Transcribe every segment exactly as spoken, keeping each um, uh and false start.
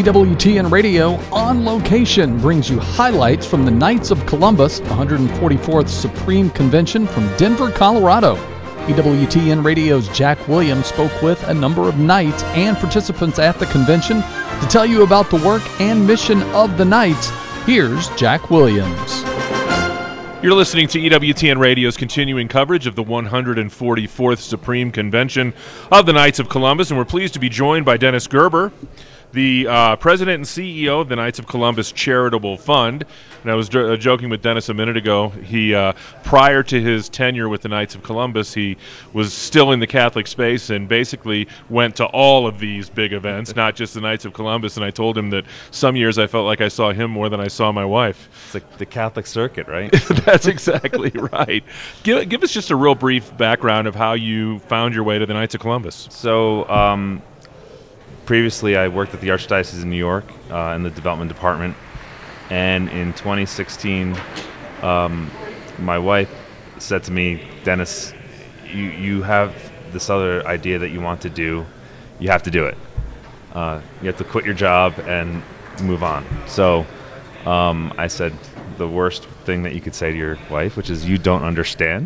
E W T N Radio On Location brings you highlights from the Knights of Columbus, one hundred forty-fourth Supreme Convention from Denver, Colorado. E W T N Radio's Jack Williams spoke with a number of Knights and participants at the convention to tell you about the work and mission of the Knights. Here's Jack Williams. You're listening to E W T N Radio's continuing coverage of the one hundred forty-fourth Supreme Convention of the Knights of Columbus, and we're pleased to be joined by Dennis Gerber, the uh, president and C E O of the Knights of Columbus Charitable Fund. And I was j- uh, joking with Dennis a minute ago. He, uh, prior to his tenure with the Knights of Columbus, he was still in the Catholic space and basically went to all of these big events, not just the Knights of Columbus. And I told him that some years I felt like I saw him more than I saw my wife. It's like the Catholic circuit, right? That's exactly right. Give, give us just a real brief background of how you found your way to the Knights of Columbus. So, um, previously I worked at the Archdiocese of New York uh, in the development department. And in twenty sixteen, um, my wife said to me, Dennis, you, you have this other idea that you want to do. You have to do it. Uh, you have to quit your job and move on. So um, I said the worst thing that you could say to your wife, which is you don't understand.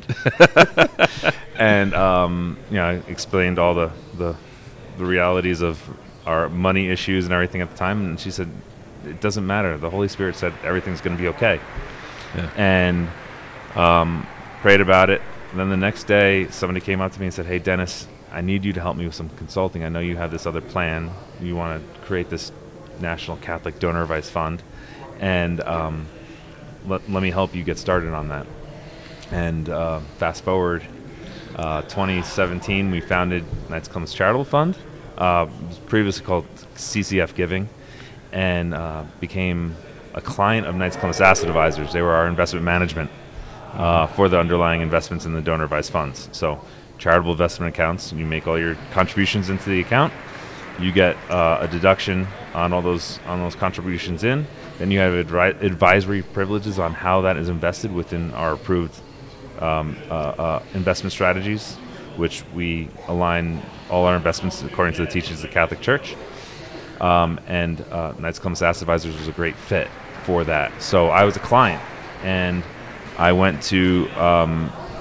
and um, you know, I explained all the, the the realities of our money issues and everything at the time. And she said, it doesn't matter. The Holy Spirit said everything's going to be okay. Yeah. And um, prayed about it. And then the next day, somebody came up to me and said, hey, Dennis, I need you to help me with some consulting. I know you have this other plan. You want to create this National Catholic Donor Advice Fund. And um, let, let me help you get started on that. And uh, fast forward, uh, twenty seventeen, we founded Knights of Columbus Charitable Fund. Uh, it was previously called C C F Giving. And uh, became a client of Knights of Columbus Asset Advisors. They were our investment management uh, for the underlying investments in the donor advised funds. So charitable investment accounts, you make all your contributions into the account. You get uh, a deduction on all those on those contributions in. Then you have adri- advisory privileges on how that is invested within our approved um, uh, uh, investment strategies, which we align all our investments according to the teachings of the Catholic Church. Um, and uh, Knights of Columbus Asset Advisors was a great fit for that. So I was a client, and I went to um,